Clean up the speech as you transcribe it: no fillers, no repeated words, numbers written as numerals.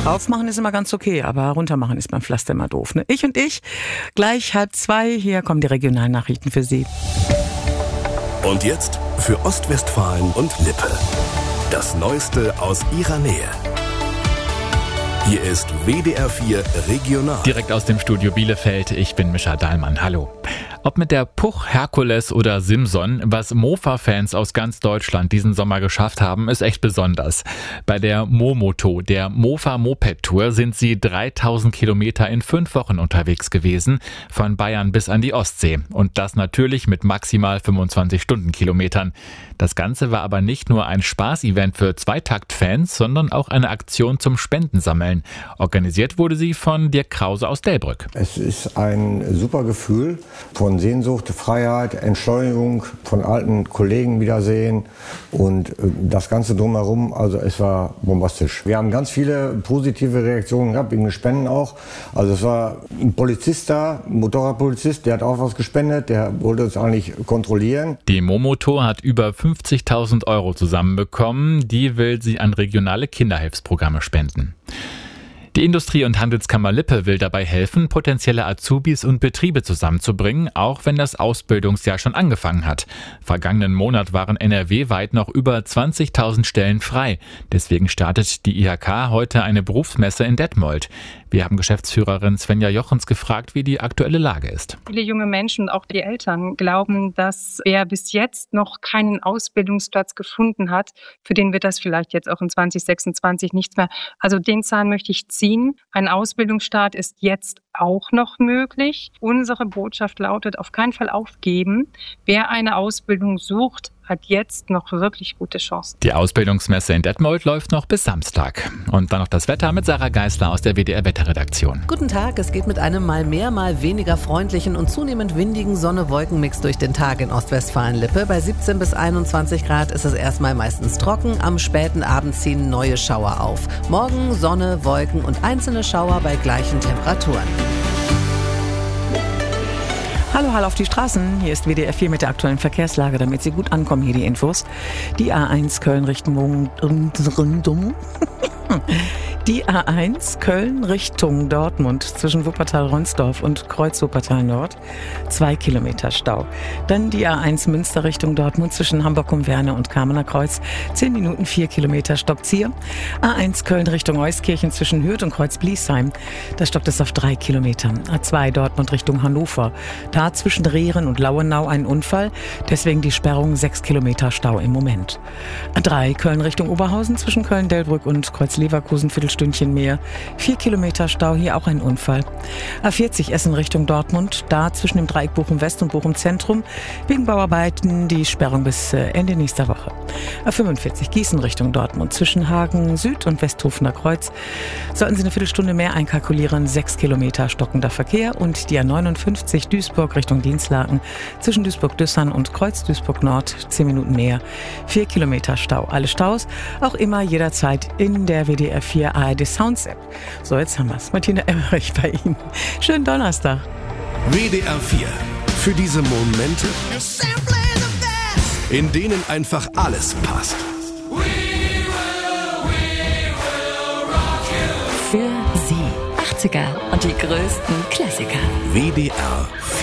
Raufmachen ist immer ganz okay, aber runtermachen ist beim Pflaster immer doof. Ne? Ich, gleich 1:30. Hier kommen die Regionalnachrichten für Sie. Und jetzt für Ostwestfalen und Lippe. Das Neueste aus ihrer Nähe. Hier ist WDR 4 Regional. Direkt aus dem Studio Bielefeld, ich bin Mischa Dahlmann. Hallo. Ob mit der Puch, Herkules oder Simson, was Mofa-Fans aus ganz Deutschland diesen Sommer geschafft haben, ist echt besonders. Bei der Momoto, der Mofa-Moped-Tour, sind sie 3000 Kilometer in 5 Wochen unterwegs gewesen, von Bayern bis an die Ostsee. Und das natürlich mit maximal 25 Stundenkilometern. Das Ganze war aber nicht nur ein Spaß-Event für Zweitakt-Fans, sondern auch eine Aktion zum Spendensammeln. Organisiert wurde sie von Dirk Krause aus Delbrück. Es ist ein super Gefühl von Sehnsucht, Freiheit, Entschleunigung, von alten Kollegen wiedersehen und das Ganze drumherum, also es war bombastisch. Wir haben ganz viele positive Reaktionen gehabt, wegen den Spenden auch. Also es war ein Polizist da, ein Motorradpolizist, der hat auch was gespendet, der wollte es eigentlich kontrollieren. Die Momoto hat über 50.000 Euro zusammenbekommen, die will sie an regionale Kinderhilfsprogramme spenden. Die Industrie- und Handelskammer Lippe will dabei helfen, potenzielle Azubis und Betriebe zusammenzubringen, auch wenn das Ausbildungsjahr schon angefangen hat. Vergangenen Monat waren NRW-weit noch über 20.000 Stellen frei. Deswegen startet die IHK heute eine Berufsmesse in Detmold. Wir haben Geschäftsführerin Svenja Jochens gefragt, wie die aktuelle Lage ist. Viele junge Menschen und auch die Eltern glauben, dass wer bis jetzt noch keinen Ausbildungsplatz gefunden hat, für den wird das vielleicht jetzt auch in 2026 nichts mehr. Also den Zahn möchte ich ziehen. Ein Ausbildungsstart ist jetzt auch noch möglich. Unsere Botschaft lautet, auf keinen Fall aufgeben. Wer eine Ausbildung sucht, hat jetzt noch wirklich gute Chancen. Die Ausbildungsmesse in Detmold läuft noch bis Samstag. Und dann noch das Wetter mit Sarah Geisler aus der WDR-Wetterredaktion. Guten Tag, es geht mit einem mal mehr, mal weniger freundlichen und zunehmend windigen Sonne-Wolken-Mix durch den Tag in Ostwestfalen-Lippe. Bei 17 bis 21 Grad ist es erstmal meistens trocken. Am späten Abend ziehen neue Schauer auf. Morgen Sonne, Wolken und einzelne Schauer bei gleichen Temperaturen. Hallo auf die Straßen. Hier ist WDR 4 mit der aktuellen Verkehrslage, damit Sie gut ankommen. Hier die Infos. Die A1 Köln Richtung Die A1 Köln Richtung Dortmund zwischen Wuppertal-Ronsdorf und Kreuz-Wuppertal Nord 2 Kilometer Stau. Dann die A1 Münster Richtung Dortmund zwischen Hamburg-Umwerne und Kamener Kreuz 10 Minuten 4 Kilometer Stockzier. A1 Köln Richtung Euskirchen zwischen Hürth und Kreuz-Bliesheim. Da stoppt es auf 3 Kilometer. A2 Dortmund Richtung Hannover. Da zwischen Rehren und Lauenau ein Unfall. Deswegen die Sperrung 6 Kilometer Stau im Moment. A3 Köln Richtung Oberhausen zwischen Köln-Delbrück und Kreuz-Leverkusen Viertelstündchen mehr. 4 Kilometer Stau, hier auch ein Unfall. A40 Essen Richtung Dortmund, da zwischen dem Dreieck Bochum West und Bochum Zentrum wegen Bauarbeiten die Sperrung bis Ende nächster Woche. A45 Gießen Richtung Dortmund zwischen Hagen Süd und Westhofener Kreuz sollten Sie eine Viertelstunde mehr einkalkulieren, 6 Kilometer stockender Verkehr. Und die A59 Duisburg Richtung Dinslaken zwischen Duisburg-Düssern und Kreuz Duisburg Nord 10 Minuten mehr, 4 Kilometer Stau. Alle Staus auch immer jederzeit in der WDR 4 ARD Sounds App. So, jetzt haben wir es. Martina Emmerich bei Ihnen. Schönen Donnerstag. WDR 4. Für diese Momente, in denen einfach alles passt. Für Sie 80er und die größten Klassiker. WDR 4.